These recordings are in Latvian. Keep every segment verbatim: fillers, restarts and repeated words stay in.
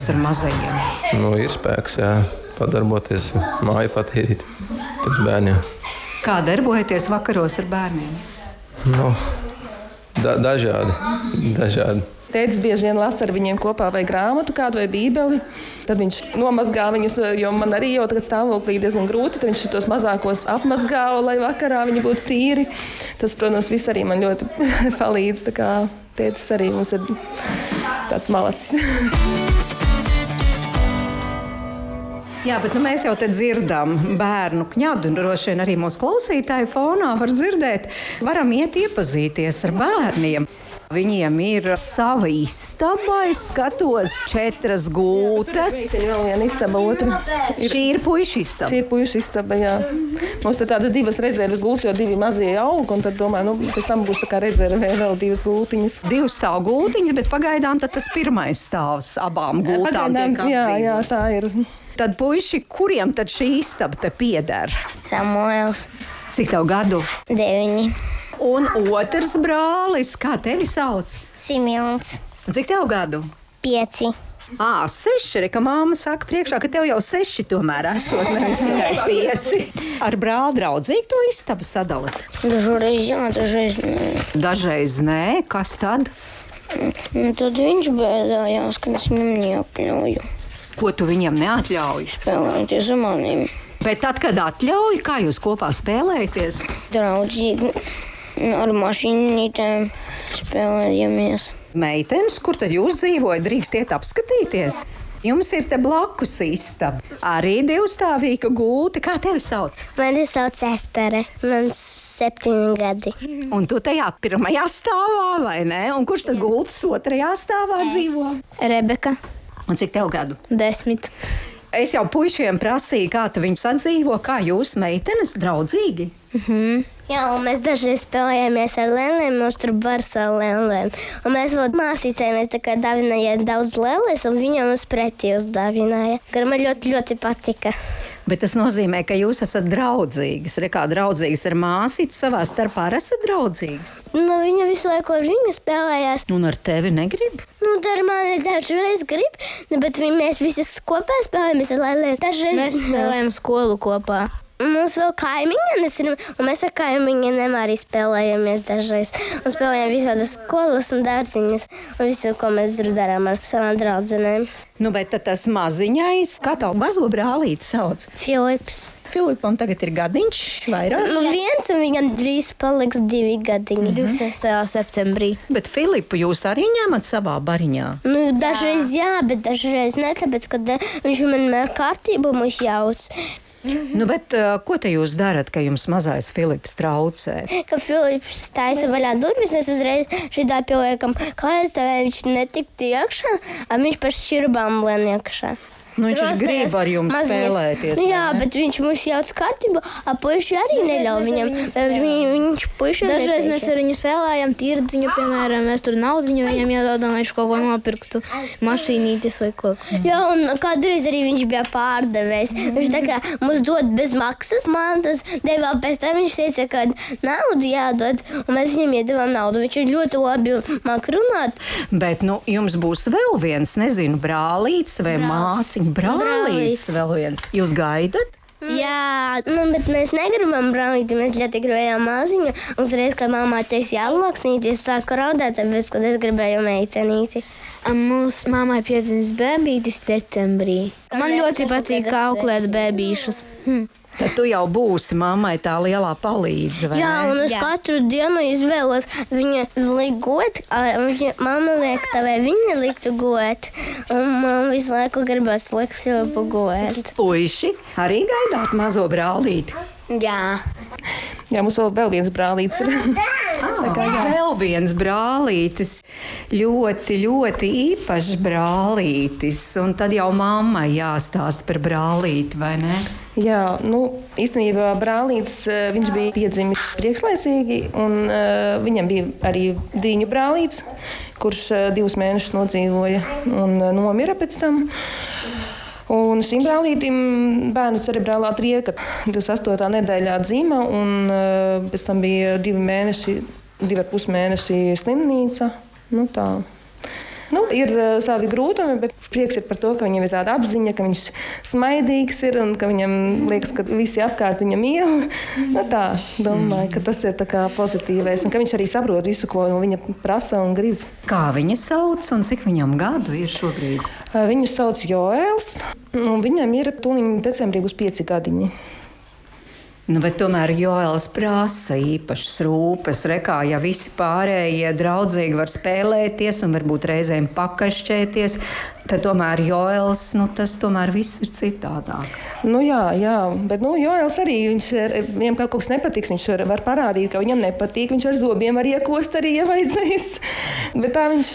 Ar mazajiem. Nu, ir spēks, jā, padarboties, māju patīrīt pēc bērniem. Kā darbojaties vakaros ar bērniem? Nu, da dažādi, dažādi. Tētis bieži vien lasa ar viņiem kopā vai grāmatu kādu vai bībeli. Tad viņš nomazgā viņus, jo man arī jau tagad stāvoklī diezgan grūti. Tad viņš tos mazākos apmazgā, lai vakarā viņi būtu tīri. Tas, protams, viss arī man ļoti palīdz. Tā kā tētis arī mums ir tāds malacis. Jā, bet nu, mēs jau te dzirdam bērnu kņadu, un droši vien arī mūsu klausītāju fonā var dzirdēt. Varam iet iepazīties ar bērniem. Viņiem ir sava istaba, es skatos, četras gultas. Vēl viena istaba, otra. Ir... Šī ir puiša istaba. Šī ir puiša istaba, jā. Mums te tādas divas rezerves gultas, jo divi mazie aug, un tad domāju, nu, pēc tam būs tā kā rezervē vēl divas gultiņas. Divas stāv gultiņas, bet pagaidām tad tas pirmais stāvs abām gultām tiek apdzīvots. Jā, jā, tā ir. Tad puiši, kuriem tad šī istaba te pieder? Samuēls. Cik tev gadu? Deviņi. Un otrs brālis, kā tevi sauc? Simjons. Cik tev gadu? Pieci. Ā, seši, re, ka māma saka priekšā, ka tev jau seši tomēr esot, nevis tikai pieci. Ar brāli draudzīgi to istabu sadalīt? Dažreiz jā, dažreiz nē. Dažreiz nē, kas tad? Un tad viņš bēdājās, ka es viņam neatļauju. Ko tu viņam neatļauj? Spēlēties ar maniem. Bet tad, kad atļauj, kā jūs kopā spēlēties? Draudzīgi. Ar mašīnītēm spēlējamies. Meitenes, kur tad jūs dzīvojat, drīkst iet apskatīties? Jums ir te blakus istaba. Arī divstāvīga gulta. Kā tevi sauc? Mani sauc Estere. Man septiņi gadi. Un tu tajā pirmajā stāvā, vai ne? Un kurš tad gultas otrajā stāvā dzīvo? Rebeka. Un cik tev gadu? Desmit. Es jau puišiem prasīju, kā tu viņi sadzīvo, kā jūs meitenes draudzīgi. Mhm. Jā, un mēs dažreiz spēlējāmies ar lēlēm, mums tur bars ar lēlēm. Un mēs vēl māsītēm mēs tā kā davinājām daudz lēlēs, un viņa mums pretī uzdāvināja. Gar man ļoti, ļoti patika. Bet tas nozīmē, ka jūs esat draudzīgas. Re, kā draudzīgas ar māsītu savā starpā esat draudzīgas? Nu, viņa visu laiku ar viņu spēlējās. Un ar tevi negrib? Nu, ar mani dažreiz grib, nu, bet vi, mēs visas kopā spēlējamies ar lēlēm. Dažreiz mēs spēlējam skolu kopā. Mums vēl kaimiņienes ir, un mēs ar kaimiņiem arī spēlējamies dažreiz. Un spēlējam visādas skolas un dārziņas, un visu, ko mēs tur darām ar savām draudzenēm. Nu, bet tad tas maziņais, kā tavu mazo brālīti sauc? Filips. Filipam tagad ir gadiņš vairāk? Nu, viens, un viņam drīz paliks divi gadiņi. Mm-hmm. divdesmit sestajā septembrī. Bet Filipu jūs arī ņemat savā bariņā? Nu, dažreiz jā, bet dažreiz ne, tāpēc, ka viņš vienmēr kārtību mums jauc. Mm-hmm. Nu, bet uh, ko te jūs darat, ka jums mazais Filips traucē? Ka Filips taisa vaļā durvis, mēs uzreiz šitā pieliekam, kā es tā viņš netiktu iekšā, a viņš par šķirbām lien iekšā. Nu, viņš Protams, grib ar jums maziņas. Spēlēties. Nu, jā, bet viņš mums jauc kārtību, a puiši arī neļauj viņam. Viņš puiši Dažreiz mēs ar viņu spēlējam tirdziņu, piemēram, mēs tur naudiņu viņam iedodam, viņš kaut ko nopirktu, mašīnītis vai ko. Jā, un kādreiz arī viņš bija pārdevējs. Viņš tā kā mums dod bez maksas, man tas devā pēc tam, viņš teica, ka naudu jādod, un mēs viņam iedevām naudu. Viņš ir ļoti labi māk runāt. Bet, nu, jums būs vēl viens, nezinu, brālīts vai māsiņa. Brālītis vēl viens. Jūs gaidat? Jā, nu, bet mēs negribam brālīti, mēs ļoti gribējām maziņu. Uzreiz, kad mamā teiks jāloksnīties, sāku raudāt, tāpēc, kad es gribēju meitenīti. Mūsu mammai piedzimis bēbītis decembrī. Man ļoti patīk auklēt bēbīšus. Hm. Tad tu jau būsi mammai tā lielā palīdze, vai Jā, ne? un es Jā. katru dienu izvēlos viņa likt got, viņa mamma liek tā, vai viņa liktu got. Un man visu laiku gribas likt Filipu got. Puiši, arī gaidāt mazo brālīti? Jā. Jā, mums vēl, vēl viens brālītis ir. Tā kā jā. Vēl viens brālītis, ļoti, ļoti īpašs brālītis. Un tad jau mammai jāstāsta par brālīti, vai ne? Jā, nu, īstenībā brālītis, viņš bija piedzimis priekšlaicīgi, un uh, viņam bija arī dīņu brālītis, kurš uh, divus mēnešus nodzīvoja un uh, nomira pēc tam. Un šim brālītim bērnu cerebrālā trieka divdesmit astotā nedēļā dzima, un uh, pēc tam bija divi mēneši, divi ar pus mēneši slimnīca. Nu, tā. Nu, ir uh, savi grūtumi, bet prieks ir par to, ka viņam ir tāda apziņa, ka viņš smaidīgs ir un ka viņam liekas, ka visi apkārt viņam mīl. Nu, tā, domāju, ka tas ir tā kā pozitīvais un ka viņš arī saprot visu, ko viņa prasa un grib. Kā viņa sauc un cik viņam gadu ir šobrīd? Uh, viņu sauc Joēls un viņam ir tūliņ decembrī būs pieci gadiņi. Nu, bet tomēr Joēls prasa īpašas rūpes. Rekā, ja visi pārējie draudzīgi var spēlēties un varbūt reizēm pakašķēties, tad tomēr Joēls, nu, tas tomēr viss ir citādāk. Nu jā, jā, bet nu, Joēls arī, viņš, viņam kaut kas nepatiks, viņš var, var parādīt, ka viņam nepatīk, viņš ar zobiem var iekost arī, ja vajadzēs. Bet tā viņš...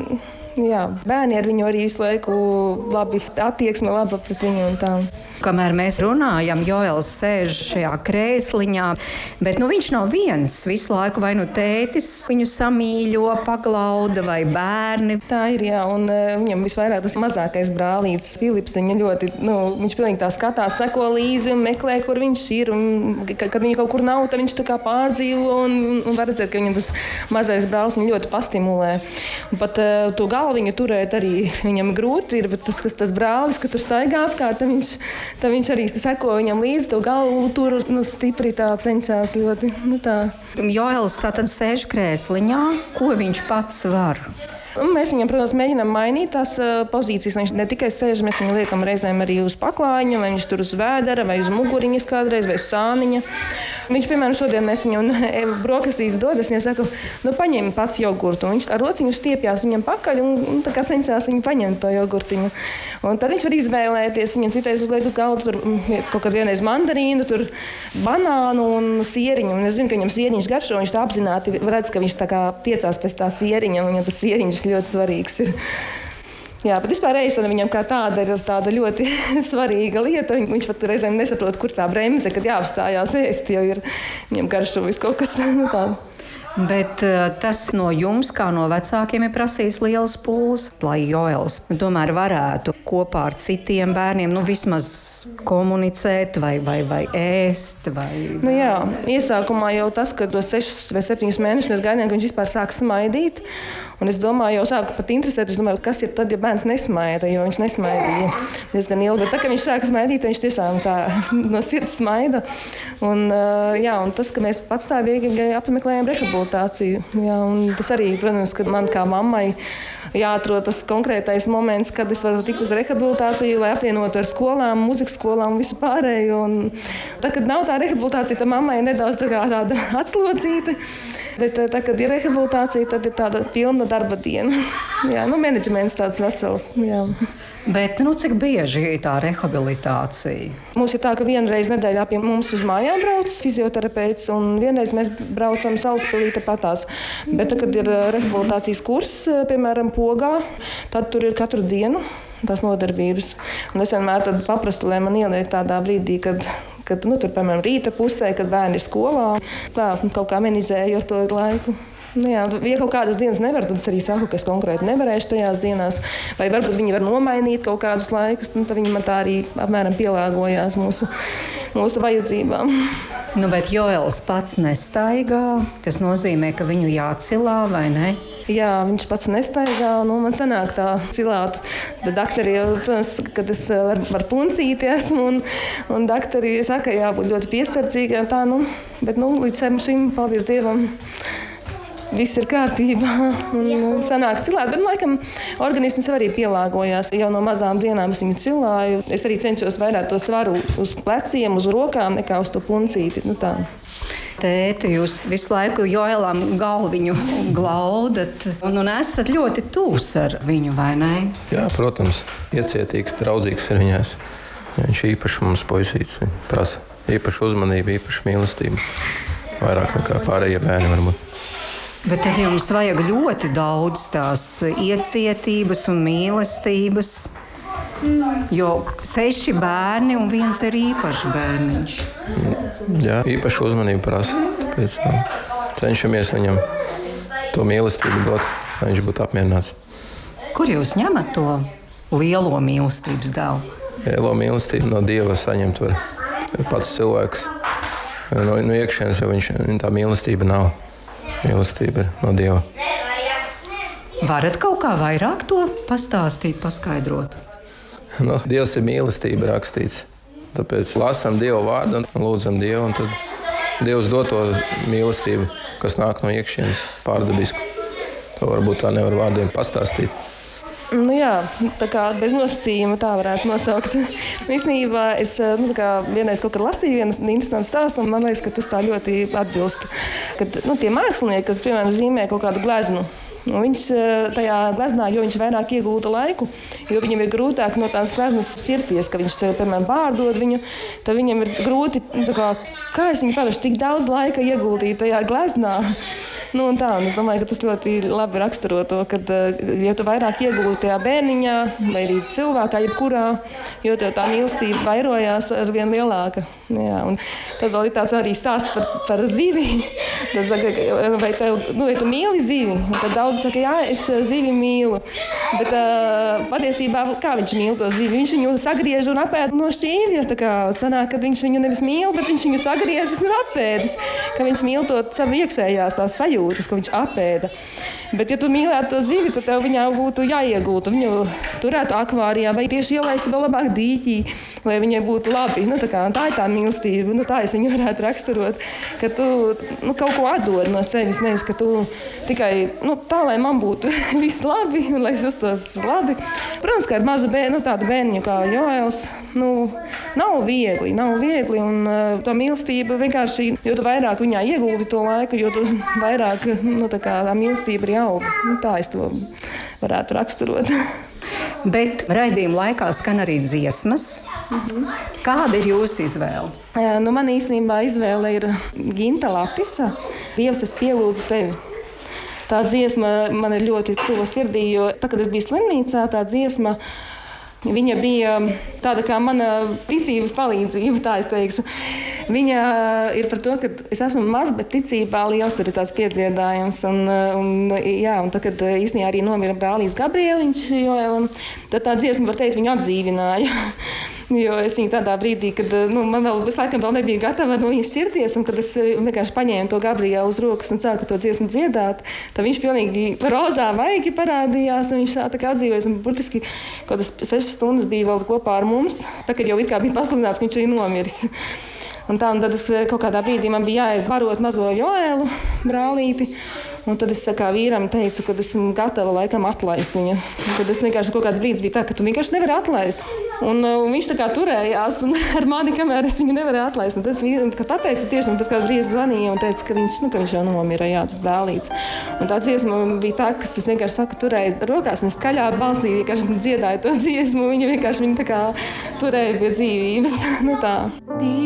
Jā, bērni ar viņu arī visu laiku labi attieksme, laba pret viņu un tā. Kamēr mēs runājam, Joēls sēž šajā krēsliņā, bet nu, viņš nav viens. Visu laiku vai nu tētis viņu samīļo, paglauda vai bērni. Tā ir, jā, un uh, viņam visvairāk tas mazākais brālītis Filips, viņa ļoti, nu, viņš pilnīgi tā skatās, seko līdzi un meklē, kur viņš ir, un kad viņa kaut kur nav, tad viņš tā kā pārdzīvo, un, un var redzēt, ka viņam tas mazais brālis viņu ļoti pastimulē. Un pat uh, to galvu viņu turēt arī viņam grūti ir, bet tas, tas brālis, ka tur staigā apkārt, tad viņš, tad viņš arī seko viņam līdzi, to galvu tur nu, stipri tā cenšas ļoti. Nu, tā. Joēls tātad sēž krēsliņā, ko viņš pats var? Un mēs viņam, protams, mēģinām mainīt tās uh, pozīcijas, lai viņš ne tikai sēž, mēs viņu liekam reizēm arī uz paklājiņa, lai viņš tur uz vēdera vai uz muguriņas kādreiz vai uz sāniņa. Viņš, piemēram, šodien mēs viņam brokastīs dod, es viņam saku, nu paņem pats jogurtu. Un viņš ar rociņu stiepjās viņam pakaļ un, un tā kā cenšās viņu paņemt to jogurtiņu. Un tad viņš var izvēlēties, viņam citreiz uzliek uz galdu tur kaut kad vienreiz mandarīnu, tur banānu un sieriņu. Un es zinu, ka viņam sieriņš garšo, viņš tā apzināti redz, ka viņš tā kā tiecās pēc tā sieriņa, un viņam tas sieriņš ļoti svarīgs ir. Jā, bet vispār ēšana viņam kā tāda ir tāda ļoti svarīga lieta. Viņš pat reizēm nesaprot, kur tā bremze, kad jāapstājās ēst, jo ir viņam garšo viss kaut kas tāds. Bet tas no jums, kā no vecākiem, ir prasījis liels pūles, lai Joēls tomēr varētu kopā ar citiem bērniem nu, vismaz komunicēt vai, vai, vai ēst. Vai... Nu jā, iesākumā jau tas, ka tos sešus vai septiņus mēnešus mēs gaidījām, ka viņš vispār sāk smaidīt. Un es domāju, jau sāku pat interesēt, es domāju, kas ir tad, ja bērns nesmaida, jo viņš nesmaidīja diezgan ilgi. Bet tā, kad viņš sāka smaidīt, viņš tiešām tā no sirds smaida. Un, jā, un tas, ka mēs patstāvīgi apmeklējam rehabilitāciju. Jā, un tas arī, protams, ka man kā mammai jāatrod tas konkrētais moments, kad es varu tikt uz rehabilitāciju, lai apvienotu ar skolām, muzikas skolām un visu pārējo. Un tad, kad nav tā rehabilitācija, tad mammai ir nedaudz tā kā tāda atslodzīta. Bet tā, kad ir rehabilitācija, tad ir tāda pilna darba diena. Jā, nu, menedžments tāds vesels. Jā. Bet nu, cik bieži ir tā rehabilitācija? Mums ir tā, ka vienu reizi nedēļā pie mums uz mājām brauc fizioterapeits, un vienreiz mēs braucam Salaspilī patās. Bet, tad, kad ir rehabilitācijas kurs, piemēram, Pogā, tad tur ir katru dienu tās nodarbības. Un es vienmēr paprastu, lai man ieliek tādā brīdī, kad, kad nu, tur, piemēram, rīta pusē, kad bērni ir skolā, tā kaut kā menizēju ar to laiku. Nu jā, ja kaut kādas dienas nevar, tad es arī saku, ka es konkrēti nevarēšu tajās dienās. Vai varbūt viņi var nomainīt kaut kādus laikus, tad viņi man tā arī apmēram pielāgojās mūsu, mūsu vajadzībām. Nu, bet Joēls pats nestaigā. Tas nozīmē, ka viņu jācilā vai ne? Jā, viņš pats nestaigā, nu, man sanāk tā cilāt. Bet daktori, protams, kad es var, var puncīti esmu, un, un daktori saka, jābūt ļoti piesardzīgiem, tā, nu, bet, nu, līdz šim, šim, paldies Dievam, viss ir kārtībā un sanāk cilāt, bet, laikam, organisms arī pielāgojās. Jau no mazām dienām es viņu cilāju. Es arī cenšos vairāk to svaru uz pleciem, uz rokām, nekā uz to puncīti, nu tā. Tēti, jūs visu laiku Joēlam galviņu glaudat un, un esat ļoti tūs ar viņu, vai ne? Jā, protams. Iecietīgs, draudzīgs ir viņās. Viņš īpaši mums puisīts. Prasa īpašu uzmanību, īpašu mīlestību. Vairāk nekā pārējie bērni varbūt. Bet tad jums vajag ļoti daudz tās iecietības un mīlestības. Jo seši bērni un viens ir īpašs bērniņš. Jā, īpašu uzmanību prasa. Tāpēc jā, cenšamies viņam to mīlestību dot, lai viņš būtu apmierināts. Kur jūs ņemat to lielo mīlestības devu? Lielo mīlestību no Dieva saņemt var pats cilvēks. No, no iekšienes jau viņš, tā mīlestība nav. Mīlestība ir no Dieva. Varat kaut kā vairāk to pastāstīt, paskaidrot? Nu, Dievs ir mīlestība rakstīts. Tāpēc lasām Dieva vārdu un lūdzam Dievu, un tad Dievs dod to mīlestību, kas nāk no iekšienes, pārdabisku. To varbūt tā nevar vārdiem pastāstīt. Nu jā, tā kā bez nosacījuma tā varētu nosaukt. Īstenībā es nu, kā, vienreiz kaut kad lasīju vienu interesantu stāstu, un man liekas, ka tas tā ļoti atbilst. Kad nu, tie mākslinieki, kas, piemēram, zīmē kaut kādu gleznu, un viņš tajā gleznā, jo viņš vairāk iegūta laiku, jo viņam ir grūtāk no tās gleznas šķirties, ka viņš, piemēram, pārdod viņu, tad viņam ir grūti, nu, kā, kā es viņu parašu, tik daudz laika ieguldīt tajā gleznā. Nu, un tā, un es domāju, ka tas ļoti labi raksturo to, ka, ja tu vairāk iegūti tajā bērniņā, vai arī cilvēkā, jebkurā, jo tev tā mīlestība vairojās ar vien lielāka. Jā, un tad vēl ir tāds arī stāsts par, par zivi. Tas saka, vai, tev, nu, vai tu mīli zivi? Un tad daudzi saka, jā, es zivi mīlu. Bet uh, patiesībā, kā viņš mīl to zivi? Viņš viņu sagriež un apēd no šķīvja. Tā kā sanāk, ka viņš viņu nevis mīl, bet viņš viņu sagriezis un apēdis. Ka viņš mīl to savu iekšējās tās sajūtas, ko viņš apēda. Bet, ja tu mīlētu to zivi, tad tev viņā būtu jāiegūtu. Viņu turētu akvārijā vai tieši ielaistu vēl labāk dīķī, lai viņai būtu labi. Nu, tā, kā, tā ir tā mīlestība. Nu, tā es viņu varētu raksturot, ka tu nu, kaut ko atdod no sevis. Nevis, ka tu tikai nu, tā, lai man būtu viss labi un lai es justos labi. Protams, ka ar mazu bērnu, nu, tādu bērniņu kā Joēls, nu, nav viegli. Nav viegli un uh, to mīlestība vienkārši, jo tu vairāk viņā ieguldi to laiku, jo tu vairāk nu, tā, kā, tā mīlestība ir auga. Nu, tā es to varētu raksturot. Bet raidījuma laikā skan arī dziesmas. Mhm. Kāda ir jūsu izvēle? Nu, man īstenībā izvēle ir Ginta Latisa. Dievs, es pielūdzu tevi. Tā dziesma man ir ļoti tuva sirdī, jo tā, kad es biju slimnīcā, tā dziesma viņa bija tāda kā mana ticības palīdzība, tā es teikšu. Viņa ir par to, ka es esmu maz, bet ticībā liels, tur ir tāds piedziedājums. Un, un, jā, un tad, kad īstenībā arī nomira brālīs Gabrieliņš, jo, tad tā dziesma, var teikt, viņu atdzīvināja. Jo es viņu tādā brīdī, kad nu, man vēl visu laikam vēl nebija gatava no viņas šķirties, un kad es vienkārši paņēmu to Gabrielu uz rokas un sāku to dziesmu dziedāt, tad viņš pilnīgi rozā vaigi parādījās, un viņš tā kā atdzīvojas, un burtiski kaut kādas sešas stundas bija vēl kopā ar mums, tā, kad jau it kā bija pasludināts, ka viņš ir nomiris. Un tā, un tad es kaut kādā brīdī man bija jāiet barot mazo Joēlu brālīti. Un tad es kā vīram teicu, ka esmu gatava laikam atlaist viņu. Tad es vienkārši kaut kāds brīdis bija tā, ka tu vienkārši nevari atlaist. Un, un viņš tā kā turējās un ar mani, kamēr es viņu nevarēju atlaist. Un tas vīram, kad pateicu tiešām, pēc kādu brīdi zvanīja un teica, ka viņš, nu, ka viņš jau nomira, jā, tas brālīts. Un tā dziesma bija tā, kas es vienkārši saku, turēju rokās un skaļā balsī vienkārši dziedāju to dziesmu. Viņa vienkārši viņu tā kā turēja pie dzīvības. Nu tā.